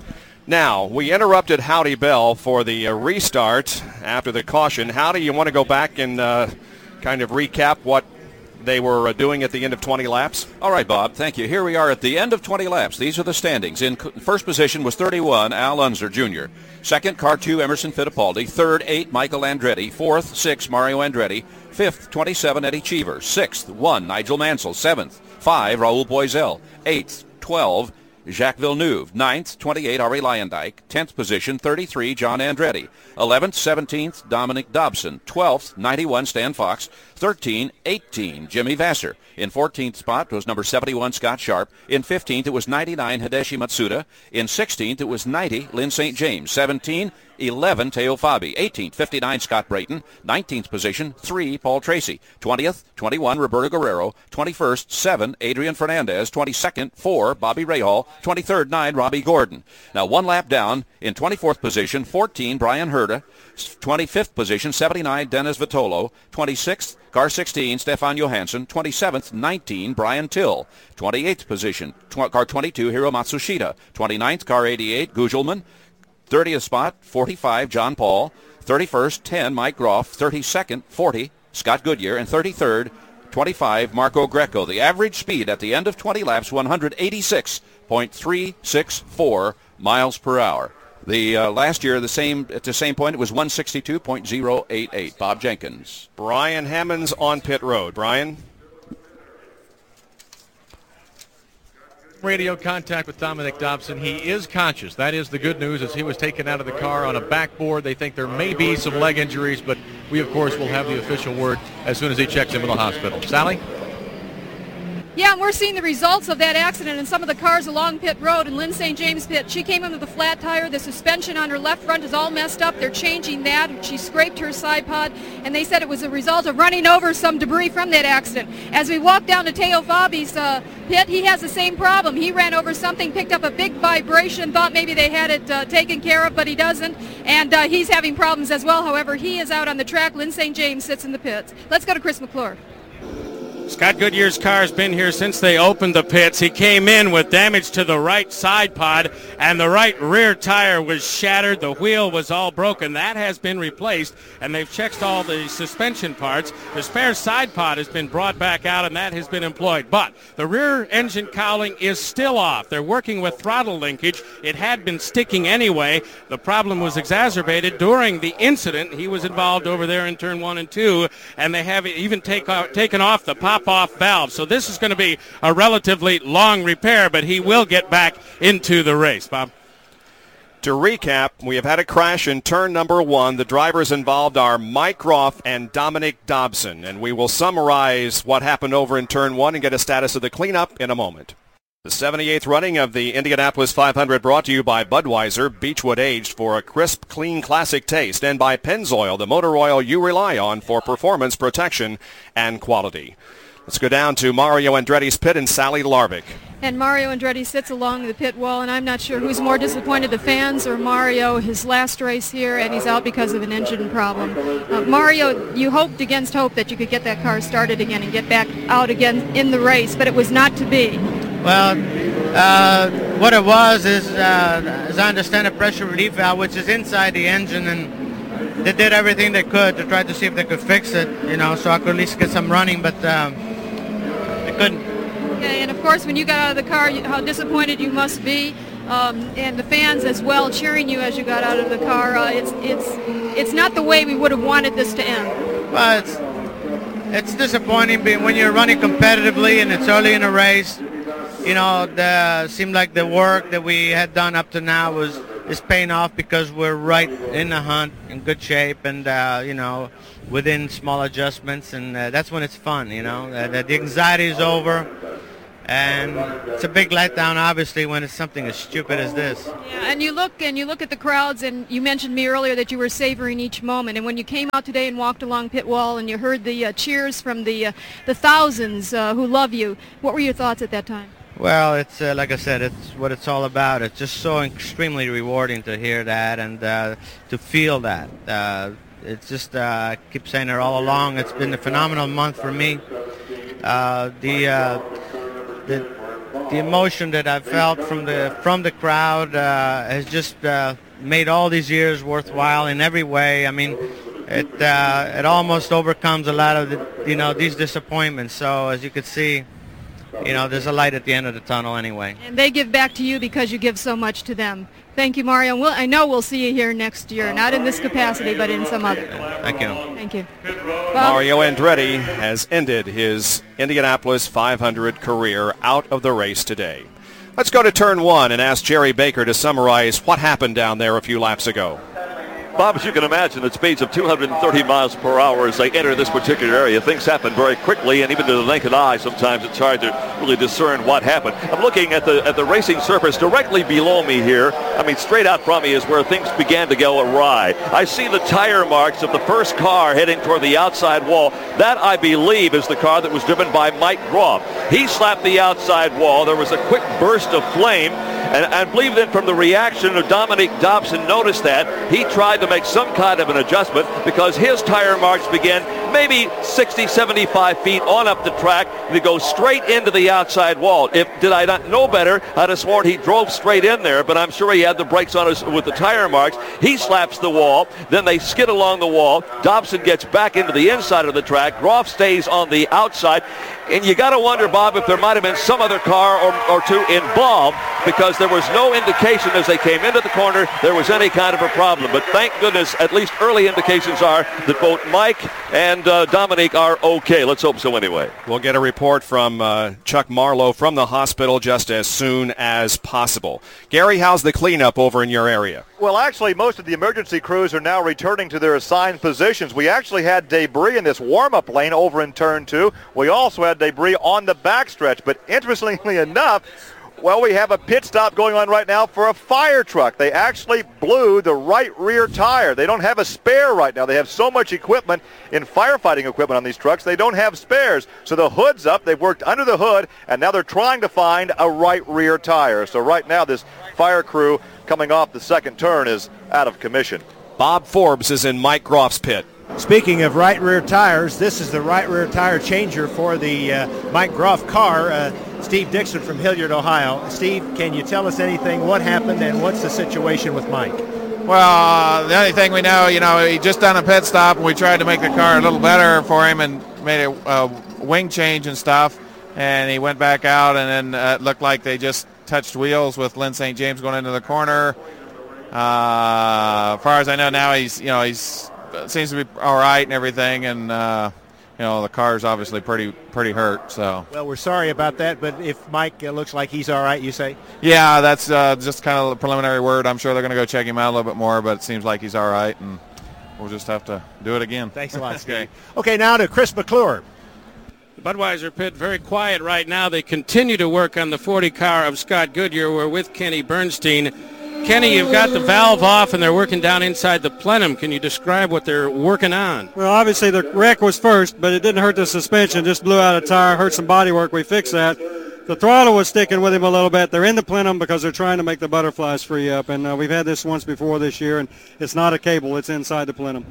Now, we interrupted Howdy Bell for the uh, restart after the caution. Howdy, you want to go back and uh, kind of recap what they were uh, doing at the end of twenty laps? All right, Bob, thank you. Here we are at the end of twenty laps. These are the standings. In first position was thirty-one, Al Unser Junior Second, car two, Emerson Fittipaldi. Third, eight, Michael Andretti. Fourth, six, Mario Andretti. Fifth, twenty-seven, Eddie Cheever. Sixth, one, Nigel Mansell. Seventh, five, Raul Boisel. Eighth, twelve, Jacques Villeneuve. Ninth, twenty-eight, Ari Leyendijk. Tenth position, thirty-three, John Andretti. Eleventh, seventeenth, Dominic Dobson. Twelfth, ninety-one, Stan Fox. Thirteen, eighteen, Jimmy Vasser. In fourteenth spot was number seventy-one, Scott Sharp. In fifteenth, it was ninety-nine, Hideshi Matsuda. In sixteenth, it was ninety, Lynn Saint James. seventeen, eleven, Teo Fabi. eighteenth, fifty-nine, Scott Brayton. nineteenth position, three, Paul Tracy. twentieth, twenty-one, Roberto Guerrero. twenty-first, seven, Adrian Fernandez. twenty-second, four, Bobby Rahal. twenty-third, nine, Robbie Gordon. Now one lap down, in twenty-fourth position, fourteen, Brian Herta. twenty-fifth position, seventy-nine, Dennis Vitolo. twenty-sixth, car sixteen, Stefan Johansson. twenty-seventh, nineteen, Brian Till. twenty-eighth position, tw- car twenty-two, Hiro Matsushita. twenty-ninth, car eighty-eight, Gugelman. thirtieth spot, forty-five, John Paul. thirty-first, ten, Mike Groff. thirty-second, forty, Scott Goodyear. And thirty-third, twenty-five, Marco Greco. The average speed at the end of twenty laps, one eighty-six point three six four miles per hour. The uh, last year, the same at the same point, it was one sixty-two point oh eight eight. Bob Jenkins. Brian Hammonds on pit road. Brian? Radio contact with Dominic Dobson. He is conscious. That is the good news, as he was taken out of the car on a backboard. They think there may be some leg injuries, but we, of course, will have the official word as soon as he checks into the hospital. Sally? Yeah, and we're seeing the results of that accident in some of the cars along pit road in Lynn Saint James pit. She came in with a flat tire. The suspension on her left front is all messed up. They're changing that. She scraped her side pod, and they said it was a result of running over some debris from that accident. As we walk down to Teo Fabi's uh, pit, he has the same problem. He ran over something, picked up a big vibration, thought maybe they had it uh, taken care of, but he doesn't, and uh, he's having problems as well. However, he is out on the track. Lynn Saint James sits in the pits. Let's go to Chris McClure. Scott Goodyear's car's been here since they opened the pits. He came in with damage to the right side pod, and the right rear tire was shattered. The wheel was all broken. That has been replaced, and they've checked all the suspension parts. The spare side pod has been brought back out, and that has been employed. But the rear engine cowling is still off. They're working with throttle linkage. It had been sticking anyway. The problem was exacerbated during the incident. He was involved over there in turn one and two, and they have even take off, taken off the pod off valve. So this is going to be a relatively long repair, but he will get back into the race. Bob? To recap, we have had a crash in turn number one. The drivers involved are Mike Groff and Dominic Dobson, and we will summarize what happened over in turn one and get a status of the cleanup in a moment. The seventy-eighth running of the Indianapolis five hundred brought to you by Budweiser, Beechwood aged for a crisp, clean, classic taste, and by Pennzoil, the motor oil you rely on for performance, protection, and quality. Let's go down to Mario Andretti's pit and Sally Larvick. And Mario Andretti sits along the pit wall, and I'm not sure who's more disappointed, the fans or Mario. His last race here, and he's out because of an engine problem. Uh, Mario, you hoped against hope that you could get that car started again and get back out again in the race, but it was not to be. Well, uh, what it was is, uh, as I understand, a pressure relief valve, which is inside the engine, and they did everything they could to try to see if they could fix it, you know, so I could at least get some running, but um, they couldn't. Okay, and of course, when you got out of the car, you, how disappointed you must be, um, and the fans as well cheering you as you got out of the car. Uh, it's it's it's not the way we would have wanted this to end. Well, it's it's disappointing when you're running competitively and it's early in a race. You know, the seemed like the work that we had done up to now was is paying off because we're right in the hunt, in good shape, and uh, you know, within small adjustments, and uh, that's when it's fun. You know, uh, the, the anxiety is over, and it's a big letdown, obviously, when it's something as stupid as this. Yeah, and you look and you look at the crowds, and you mentioned me earlier that you were savoring each moment. And when you came out today and walked along pit wall, and you heard the uh, cheers from the uh, the thousands uh, who love you, what were your thoughts at that time? Well, it's uh, like I said, it's what it's all about. It's just so extremely rewarding to hear that and uh, to feel that. Uh, it's just, uh, I keep saying it all along, it's been a phenomenal month for me. Uh, the, uh, the the emotion that I've felt from the from the crowd uh, has just uh, made all these years worthwhile in every way. I mean, it uh, it almost overcomes a lot of the, you know, these disappointments. So as you can see, you know, there's a light at the end of the tunnel anyway. And they give back to you because you give so much to them. Thank you, Mario. We'll, I know we'll see you here next year, not in this capacity, but in some other. Thank you. Thank you. Mario Andretti has ended his Indianapolis five hundred career out of the race today. Let's go to turn one and ask Jerry Baker to summarize what happened down there a few laps ago. Bob, as you can imagine, at speeds of two hundred thirty miles per hour as they enter this particular area, things happen very quickly, and even to the naked eye, sometimes it's hard to really discern what happened. I'm looking at the at the racing surface directly below me here. I mean, straight out from me is where things began to go awry. I see the tire marks of the first car heading toward the outside wall. That, I believe, is the car that was driven by Mike Groff. He slapped the outside wall. There was a quick burst of flame. And I believe that from the reaction of Dominic Dobson noticed that, he tried to make some kind of an adjustment because his tire marks began maybe sixty, seventy-five feet on up the track to go straight into the outside wall. If did I not know better, I'd have sworn he drove straight in there, but I'm sure he had the brakes on his, with the tire marks. He slaps the wall, then they skid along the wall. Dobson gets back into the inside of the track. Groff stays on the outside. And you got to wonder, Bob, if there might have been some other car or, or two involved, because there was no indication as they came into the corner there was any kind of a problem. But thank goodness, at least early indications are that both Mike and uh, Dominic are okay. Let's hope so anyway. We'll get a report from uh, Chuck Marlowe from the hospital just as soon as possible. Gary, how's the cleanup over in your area? Well, actually, most of the emergency crews are now returning to their assigned positions. We actually had debris in this warm-up lane over in turn two. We also had debris on the backstretch. But interestingly enough, well, we have a pit stop going on right now for a fire truck. They actually blew the right rear tire. They don't have a spare right now. They have so much equipment in firefighting equipment on these trucks, they don't have spares. So the hood's up. They've worked under the hood, and now they're trying to find a right rear tire. So right now this fire crew coming off the second turn is out of commission. Bob Forbes is in Mike Groff's pit. Speaking of right rear tires, this is the right rear tire changer for the uh, Mike Groff car. Uh, Steve Dixon from Hilliard, Ohio. Steve, can you tell us anything? What happened and what's the situation with Mike? Well, uh, the only thing we know, you know, he just done a pit stop, and we tried to make the car a little better for him and made a uh, wing change and stuff. And he went back out, and then uh, it looked like they just touched wheels with Lynn Saint James going into the corner. Uh, as far as I know now, he's, you know, he's seems to be all right and everything, and uh, you know, the car's obviously pretty pretty hurt. So. Well, we're sorry about that, but if Mike uh, looks like he's all right, you say? Yeah, that's uh, just kind of a preliminary word. I'm sure they're going to go check him out a little bit more, but it seems like he's all right, and we'll just have to do it again. Thanks a lot, Steve. Okay. Okay, now to Chris McClure. The Budweiser pit very quiet right now. They continue to work on the forty car of Scott Goodyear. We're with Kenny Bernstein. Kenny, you've got the valve off, and they're working down inside the plenum. Can you describe what they're working on? Well, obviously the wreck was first, but it didn't hurt the suspension. Just blew out a tire, hurt some body work. We fixed that. The throttle was sticking with him a little bit. They're in the plenum because they're trying to make the butterflies free up, and uh, we've had this once before this year, and it's not a cable. It's inside the plenum.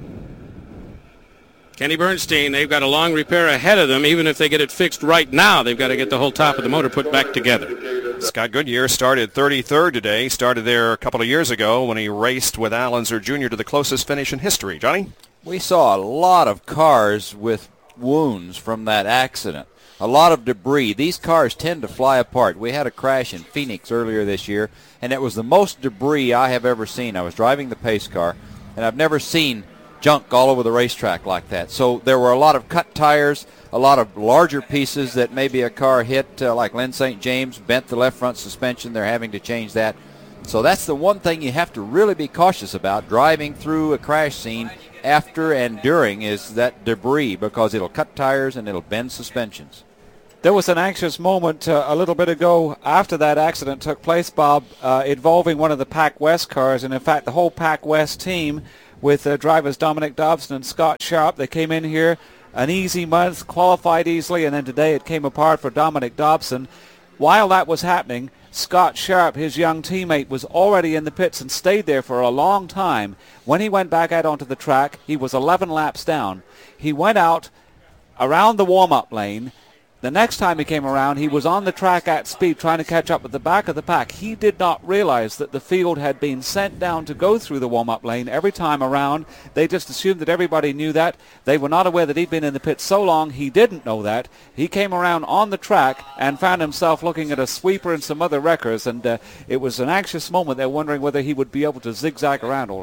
Kenny Bernstein, they've got a long repair ahead of them. Even if they get it fixed right now, they've got to get the whole top of the motor put back together. Scott Goodyear started thirty-third today. Started there a couple of years ago when he raced with Al Unser Junior to the closest finish in history. Johnny? We saw a lot of cars with wounds from that accident. A lot of debris. These cars tend to fly apart. We had a crash in Phoenix earlier this year, and it was the most debris I have ever seen. I was driving the pace car, and I've never seen junk all over the racetrack like that. So there were a lot of cut tires, a lot of larger pieces that maybe a car hit, uh, like Lynn Saint James, bent the left front suspension. They're having to change that. So that's the one thing you have to really be cautious about driving through a crash scene after and during is that debris, because it'll cut tires and it'll bend suspensions. There was an anxious moment uh, a little bit ago after that accident took place, Bob, uh, involving one of the Pac West cars, and in fact the whole Pac West team with uh, drivers Dominic Dobson and Scott Sharp. They came in here an easy month, qualified easily, and then today it came apart for Dominic Dobson. While that was happening, Scott Sharp, his young teammate, was already in the pits and stayed there for a long time. When he went back out onto the track, he was eleven laps down. He went out around the warm-up lane. The next time he came around, he was on the track at speed trying to catch up with the back of the pack. He did not realize that the field had been sent down to go through the warm-up lane every time around. They just assumed that everybody knew that. They were not aware that he'd been in the pit so long he didn't know that. He came around on the track and found himself looking at a sweeper and some other wreckers, and uh, it was an anxious moment. They're wondering whether he would be able to zigzag around all of that.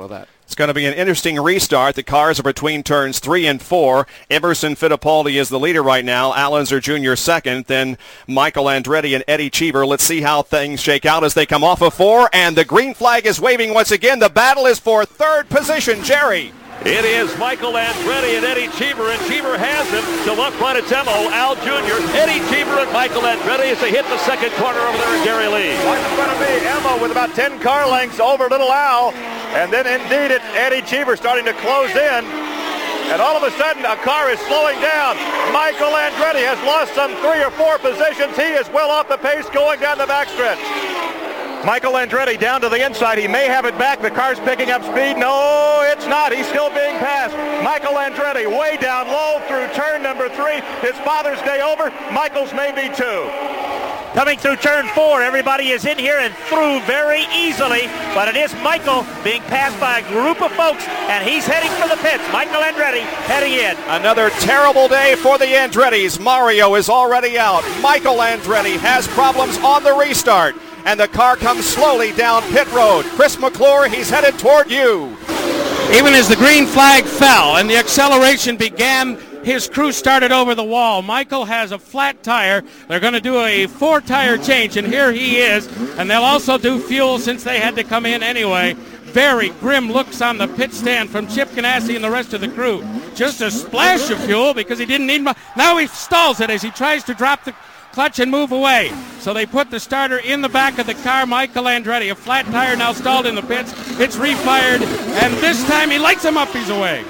It's going to be an interesting restart. The cars are between turns three and four. Emerson Fittipaldi is the leader right now. Al Unser Junior second. Then Michael Andretti and Eddie Cheever. Let's see how things shake out as they come off of four. And the green flag is waving once again. The battle is for third position. Jerry. It is Michael Andretti and Eddie Cheever, and Cheever has him. To left right, it's Emo, Al Junior Eddie Cheever and Michael Andretti as they hit the second corner over there in Gary Lee. Right in front of me, Emo with about ten car lengths over little Al. And then indeed it's Eddie Cheever starting to close in. And all of a sudden a car is slowing down. Michael Andretti has lost some three or four positions. He is well off the pace going down the backstretch. Michael Andretti down to the inside. He may have it back. The car's picking up speed. No, it's not. He's still being passed. Michael Andretti way down low through turn number three. His Father's Day over. Michael's may be two. Coming through turn four, everybody is in here and through very easily, but it is Michael being passed by a group of folks, and he's heading for the pits. Michael Andretti heading in. Another terrible day for the Andrettis. Mario is already out. Michael Andretti has problems on the restart, and the car comes slowly down pit road. Chris McClure, he's headed toward you. Even as the green flag fell and the acceleration began, his crew started over the wall. Michael has a flat tire. They're going to do a four-tire change, and here he is. And they'll also do fuel since they had to come in anyway. Very grim looks on the pit stand from Chip Ganassi and the rest of the crew. Just a splash of fuel because he didn't need much. Now he stalls it as he tries to drop the clutch and move away. So they put the starter in the back of the car. Michael Andretti, a flat tire now stalled in the pits. It's refired, and this time he lights him up. He's away.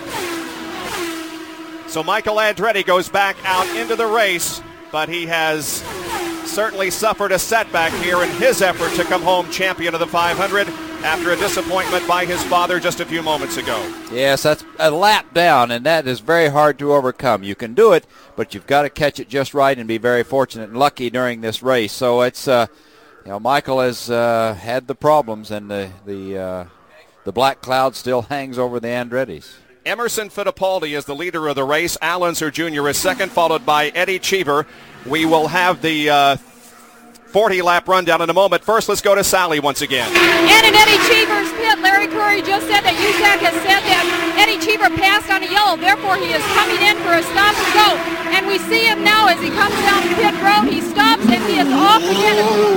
So Michael Andretti goes back out into the race, but he has certainly suffered a setback here in his effort to come home champion of the five hundred after a disappointment by his father just a few moments ago. Yes, that's a lap down, and that is very hard to overcome. You can do it, but you've got to catch it just right and be very fortunate and lucky during this race. So it's, uh, you know, Michael has uh, had the problems, and the the uh, the black cloud still hangs over the Andrettis. Emerson Fittipaldi is the leader of the race. Al Unser Junior is second, followed by Eddie Cheever. We will have the uh, forty-lap rundown in a moment. First, let's go to Sally once again. And in Eddie Cheever's pit, Larry Curry just said that U S A C has said that Eddie Cheever passed on a yellow. Therefore, he is coming in for a stop and go. And we see him now as he comes down the pit road. He stops and he is off again.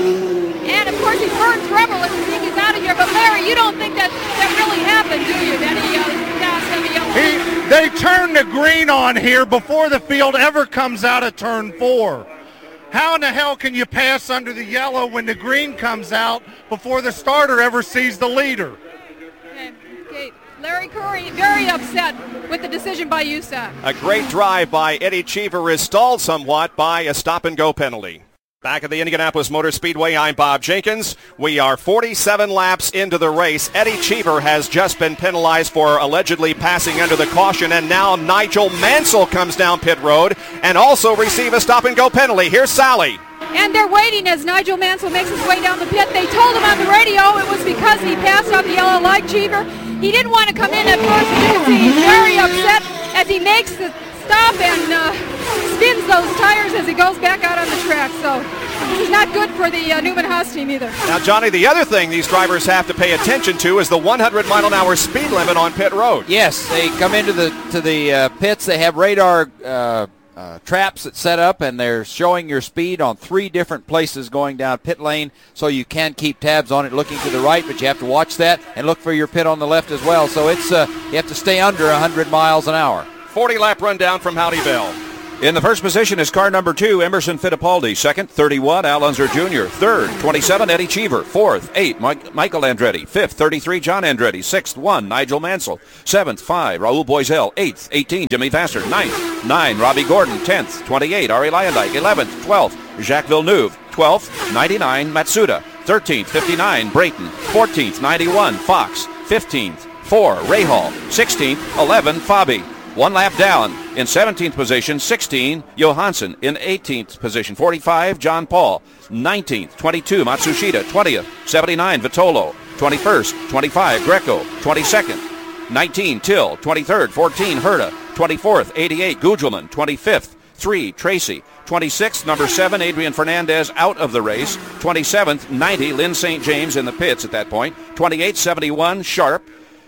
And, of course, he burns rubber when he he's out of here. But, Larry, you don't think that that really happened, do you, that he uh, passed on a yellow? He, they turn the green on here before the field ever comes out of turn four. How in the hell can you pass under the yellow when the green comes out before the starter ever sees the leader? Okay, okay. Larry Curry very upset with the decision by U S A C. A great drive by Eddie Cheever is stalled somewhat by a stop-and-go penalty. Back at the Indianapolis Motor Speedway, I'm Bob Jenkins. We are forty-seven laps into the race. Eddie Cheever has just been penalized for allegedly passing under the caution, and now Nigel Mansell comes down pit road and also receive a stop-and-go penalty. Here's Sally. And they're waiting as Nigel Mansell makes his way down the pit. They told him on the radio it was because he passed on the yellow like Cheever. He didn't want to come in at first, and you can see he's very upset as he makes the stop and uh, spins those tires as he goes back out on the track. So this is not good for the uh, Newman Haas team either. Now, Johnny, the other thing these drivers have to pay attention to is the one hundred mile an hour speed limit on pit road. Yes, they come into the to the uh, pits. They have radar uh, uh, traps that set up, and they're showing your speed on three different places going down pit lane, so you can keep tabs on it looking to the right, but you have to watch that and look for your pit on the left as well. So it's uh, you have to stay under one hundred miles an hour. forty-lap rundown from Howdy Bell. In the first position is car number two, Emerson Fittipaldi. Second, thirty-one, Al Unser Junior Third, twenty-seven, Eddie Cheever. Fourth, eight, Mike, Michael Andretti. Fifth, thirty-three, John Andretti. Sixth, one, Nigel Mansell. Seventh, five, Raul Boisel. Eighth, eighteen, Jimmy Vassar. Ninth, nine, Robbie Gordon. Tenth, twenty-eight, Ari Lyondike. Eleventh, twelfth, Jacques Villeneuve. Twelfth, ninety-nine, Matsuda. Thirteenth, fifty-nine, Brayton. Fourteenth, ninety-one, Fox. Fifteenth, four, Rahal. Sixteenth, eleven, Fabi. One lap down. In seventeenth position, sixteen, Johansson. In eighteenth position, forty-five, John Paul. nineteenth, twenty-two, Matsushita. twentieth, seventy-nine, Vitolo. twenty-first, twenty-five, Greco. twenty-second, nineteen, Till. twenty-third, fourteen, Herta. twenty-fourth, eighty-eight, Gugelman. twenty-fifth, three, Tracy. twenty-sixth, number seven, Adrian Fernandez out of the race. twenty-seventh, ninety, Lynn Saint James in the pits at that point. twenty-eighth, seventy-one, Sharp.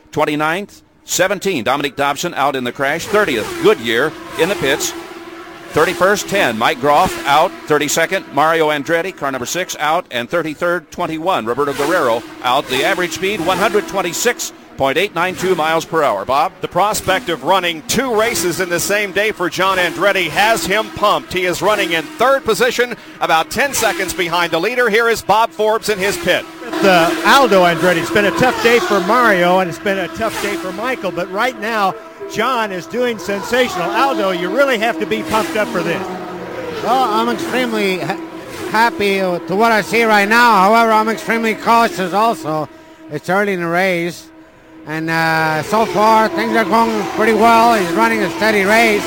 twenty-ninth, seventeen, Dominic Dobson out in the crash. thirtieth, Goodyear in the pits. thirty-first, ten, Mike Groff out. thirty-second, Mario Andretti, car number six, out. And thirty-third, twenty-one, Roberto Guerrero out. The average speed, one hundred twenty-six point eight nine two miles per hour. Bob? The prospect of running two races in the same day for John Andretti has him pumped. He is running in third position, about ten seconds behind the leader. Here is Bob Forbes in his pit. Uh, Aldo Andretti. It's been a tough day for Mario, and it's been a tough day for Michael, but right now, John is doing sensational. Aldo, you really have to be pumped up for this. Well, I'm extremely ha- happy to what I see right now. However, I'm extremely cautious also. It's early in the race. And uh, so far, things are going pretty well. He's running a steady race.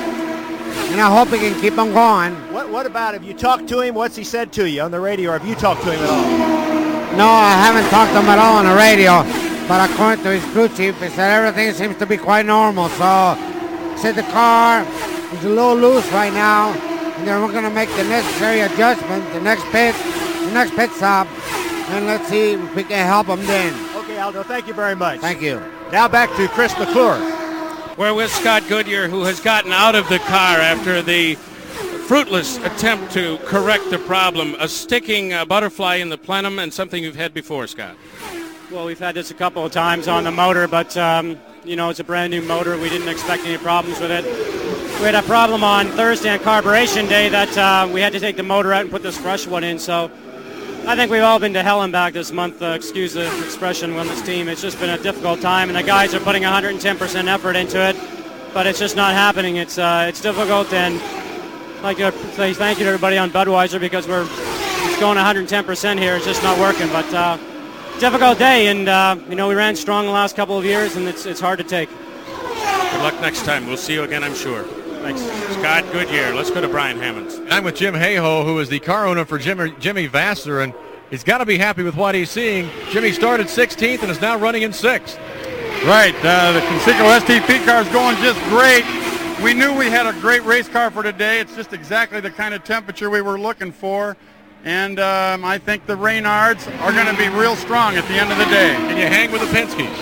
And I hope he can keep on going. What What about, have you talked to him? What's he said to you on the radio, or have you talked to him at all? No, I haven't talked to him at all on the radio. But according to his crew chief, he said everything seems to be quite normal. So, he said the car is a little loose right now. And then we're going to make the necessary adjustment, the next pit, the next pit stop. And let's see if we can help him then. Okay, Aldo, thank you very much. Thank you. Now back to Chris McClure. We're with Scott Goodyear, who has gotten out of the car after the fruitless attempt to correct the problem, a sticking uh, butterfly in the plenum, and something you've had before, Scott. Well, we've had this a couple of times on the motor, but, um, you know, it's a brand new motor. We didn't expect any problems with it. We had a problem on Thursday on carburation day that uh, we had to take the motor out and put this fresh one in, so I think we've all been to hell and back this month, uh, excuse the expression, on this team. It's just been a difficult time, and the guys are putting one hundred ten percent effort into it, but it's just not happening. It's uh, it's difficult, and I'd like to say thank you to everybody on Budweiser, because we're it's going one hundred ten percent here. It's just not working, but uh, difficult day, and uh, you know, we ran strong the last couple of years, and it's it's hard to take. Good luck next time. We'll see you again, I'm sure. Thanks. Scott Goodyear. Let's go to Brian Hammonds. I'm with Jim Hayhoe, who is the car owner for Jimmy, Jimmy Vasser, and he's got to be happy with what he's seeing. Jimmy started sixteenth and is now running in sixth. Right. Uh, the Conseco S T P car is going just great. We knew we had a great race car for today. It's just exactly the kind of temperature we were looking for. And um, I think the Reynards are going to be real strong at the end of the day. Can you hang with the Penske's?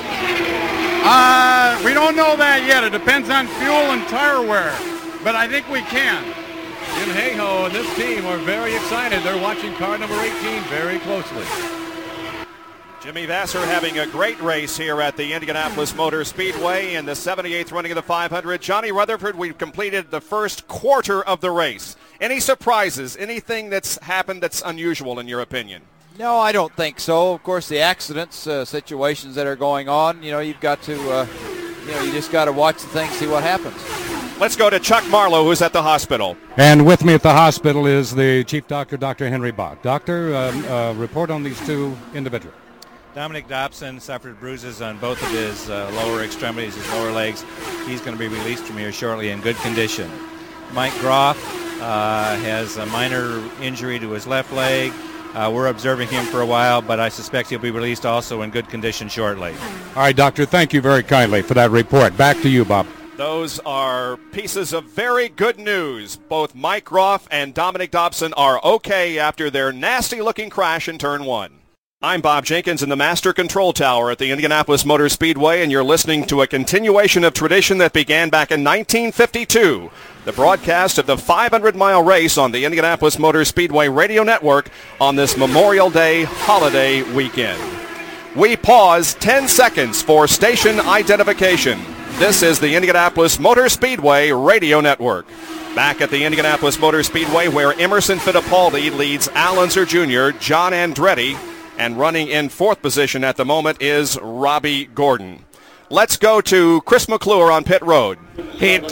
Uh, we don't know that yet. It depends on fuel and tire wear. But I think we can. Jim Hayhoe and this team are very excited. They're watching car number eighteen very closely. Jimmy Vasser having a great race here at the Indianapolis Motor Speedway in the seventy-eighth running of the five hundred. Johnny Rutherford, we've completed the first quarter of the race. Any surprises? Anything that's happened that's unusual in your opinion? No, I don't think so. Of course, the accidents, uh, situations that are going on, you know, you've got to, uh, you know, you just got to watch the thing, see what happens. Let's go to Chuck Marlowe, who's at the hospital. And with me at the hospital is the chief doctor, Doctor Henry Bach. Doctor, um, uh, report on these two individuals. Dominic Dobson suffered bruises on both of his uh, lower extremities, his lower legs. He's going to be released from here shortly in good condition. Mike Groff uh, has a minor injury to his left leg. Uh, we're observing him for a while, but I suspect he'll be released also in good condition shortly. All right, doctor, thank you very kindly for that report. Back to you, Bob. Those are pieces of very good news. Both Mike Groff and Dominic Dobson are okay after their nasty-looking crash in turn one. I'm Bob Jenkins in the Master Control Tower at the Indianapolis Motor Speedway, and you're listening to a continuation of tradition that began back in nineteen fifty-two, the broadcast of the five hundred mile race on the Indianapolis Motor Speedway radio network on this Memorial Day holiday weekend. We pause ten seconds for station identification. This is the Indianapolis Motor Speedway radio network. Back at the Indianapolis Motor Speedway, where Emerson Fittipaldi leads Al Unser Junior, John Andretti, and running in fourth position at the moment is Robbie Gordon. Let's go to Chris McClure on pit road. He